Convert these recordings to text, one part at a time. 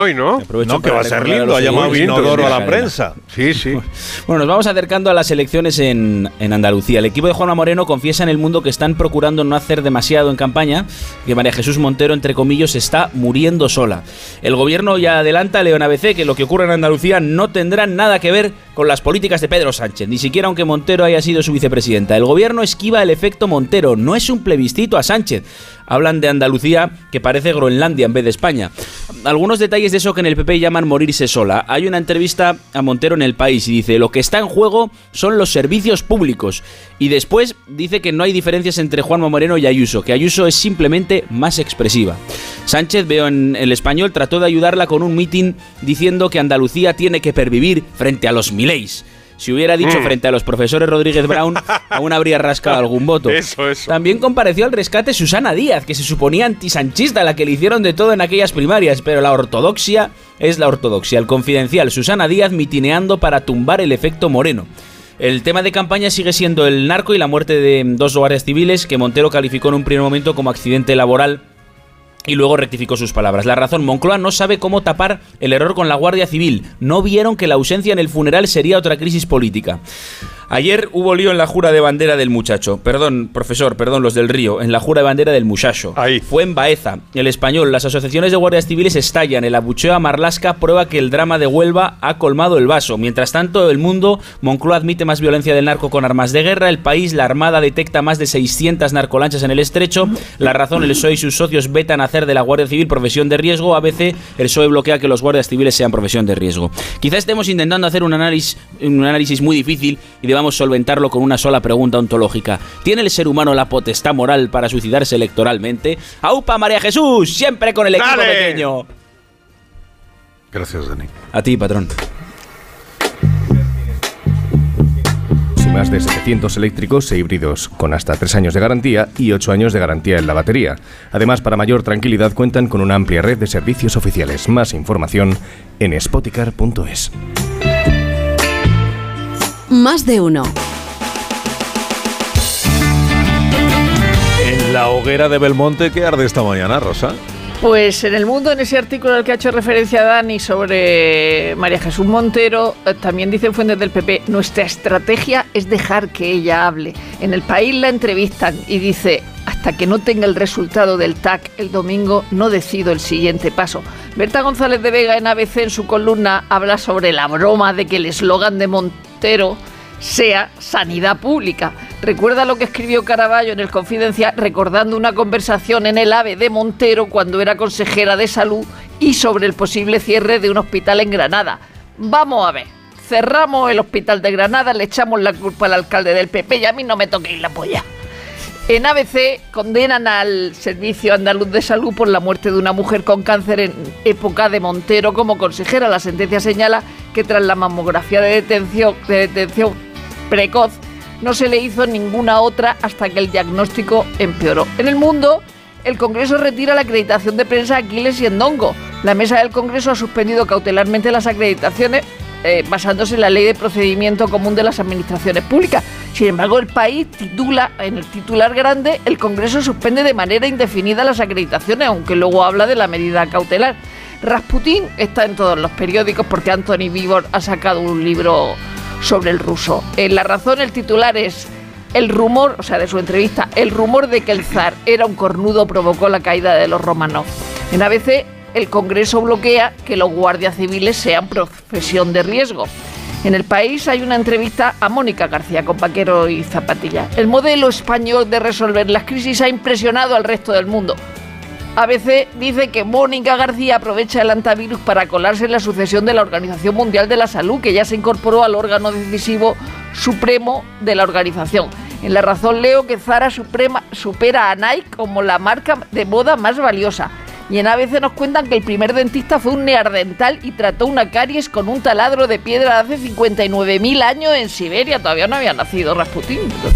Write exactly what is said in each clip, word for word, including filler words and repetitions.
Hoy no, no, que va a ser lindo, ha llamado inodoro a la prensa. Sí, sí. Bueno, nos vamos acercando a las elecciones en, en Andalucía. El equipo de Juanma Moreno confiesa en El Mundo que están procurando no hacer demasiado en campaña, que María Jesús Montero, entre comillas, está muriendo sola. El gobierno ya adelanta, León A B C, que lo que ocurre en Andalucía no tendrá nada que ver con las políticas de Pedro Sánchez, ni siquiera aunque Montero haya sido su vicepresidenta. El gobierno esquiva el efecto Montero, no es un plebiscito a Sánchez. Hablan de Andalucía que parece Groenlandia en vez de España. Algunos detalles de eso que en el P P llaman morirse sola. Hay una entrevista a Montero en El País y dice: lo que está en juego son los servicios públicos. Y después dice que no hay diferencias entre Juanma Moreno y Ayuso, que Ayuso es simplemente más expresiva. Sánchez, veo en El Español, trató de ayudarla con un mitin diciendo que Andalucía tiene que pervivir frente a los Mileis. Si hubiera dicho mm. frente a los profesores Rodríguez Brown, aún habría rascado algún voto. Eso, eso. También compareció al rescate Susana Díaz, que se suponía antisanchista, la que le hicieron de todo en aquellas primarias, pero la ortodoxia es la ortodoxia. El Confidencial, Susana Díaz mitineando para tumbar el efecto Moreno. El tema de campaña sigue siendo el narco y la muerte de dos guardias civiles que Montero calificó en un primer momento como accidente laboral y luego rectificó sus palabras. La razón: Moncloa no sabe cómo tapar el error con la Guardia Civil. No vieron que la ausencia en el funeral sería otra crisis política. Ayer hubo lío en la jura de bandera del muchacho. Perdón, profesor, perdón, los del Río. En la jura de bandera del muchacho. Ahí. Fue en Baeza. El Español, las asociaciones de guardias civiles estallan. El abucheo a Marlaska prueba que el drama de Huelva ha colmado el vaso. Mientras tanto, El Mundo, Moncloa admite más violencia del narco con armas de guerra. El País, la Armada detecta más de seiscientas narcolanchas en el Estrecho. La Razón, el P S O E y sus socios vetan hacer de la Guardia Civil profesión de riesgo. A B C, el P S O E bloquea que los guardias civiles sean profesión de riesgo. Quizá estemos intentando hacer un análisis, un análisis muy difícil y debamos solventarlo con una sola pregunta ontológica. ¿Tiene el ser humano la potestad moral para suicidarse electoralmente? ¡Aupa, María Jesús! Siempre con el equipo ¡Dale! pequeño. Gracias, Dani. A ti, patrón. Más de setecientos eléctricos e híbridos, con hasta tres años de garantía y ocho años de garantía en la batería. Además, para mayor tranquilidad, cuentan con una amplia red de servicios oficiales. Más información en spoticar punto es. Más de uno. En la hoguera de Belmonte, ¿qué arde esta mañana, Rosa? Pues en El Mundo, en ese artículo al que ha hecho referencia Dani sobre María Jesús Montero, también dicen fuentes del P P: nuestra estrategia es dejar que ella hable. En El País la entrevistan y dice: hasta que no tenga el resultado del T A C el domingo, no decido el siguiente paso. Berta González de Vega en A B C, en su columna, habla sobre la broma de que el eslogan de Montero sea sanidad pública. Recuerda lo que escribió Caraballo en El Confidencial, recordando una conversación en el AVE de Montero cuando era consejera de salud y sobre el posible cierre de un hospital en Granada. Vamos a ver, cerramos el hospital de Granada, le echamos la culpa al alcalde del P P y a mí no me toquéis la polla. En A B C condenan al Servicio Andaluz de Salud por la muerte de una mujer con cáncer en época de Montero como consejera. La sentencia señala que tras la mamografía de detención, de detención precoz no se le hizo ninguna otra hasta que el diagnóstico empeoró. En El Mundo, el Congreso retira la acreditación de prensa a Aquiles y Endongo. La mesa del Congreso ha suspendido cautelarmente las acreditaciones eh, basándose en la Ley de Procedimiento Común de las Administraciones Públicas. Sin embargo, El País titula, en el titular grande: el Congreso suspende de manera indefinida las acreditaciones, aunque luego habla de la medida cautelar. Rasputín está en todos los periódicos porque Anthony Vivor ha sacado un libro sobre el ruso. En La Razón el titular es: el rumor, o sea, de su entrevista, el rumor de que el zar era un cornudo provocó la caída de los Romanov. En A B C, el Congreso bloquea que los guardias civiles sean profesión de riesgo. En El País hay una entrevista a Mónica García con vaquero y zapatilla. El modelo español de resolver las crisis ha impresionado al resto del mundo. A B C dice que Mónica García aprovecha el antivirus para colarse en la sucesión de la Organización Mundial de la Salud, que ya se incorporó al órgano decisivo supremo de la organización. En La Razón leo que Zara Suprema supera a Nike como la marca de moda más valiosa. Y en A B C nos cuentan que el primer dentista fue un neandertal y trató una caries con un taladro de piedra hace cincuenta y nueve mil años en Siberia. Todavía no había nacido Rasputín.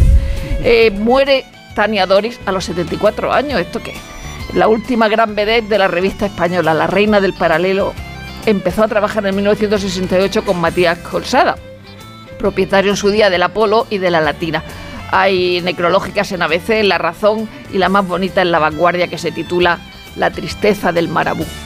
Eh, muere Tania Doris a los setenta y cuatro años. ¿Esto qué? La última gran vedette de la revista española, la reina del paralelo, empezó a trabajar en mil novecientos sesenta y ocho con Matías Colsada, propietario en su día del Apolo y de la Latina. Hay necrológicas en A B C, en La Razón, y la más bonita en La Vanguardia, que se titula La tristeza del marabú.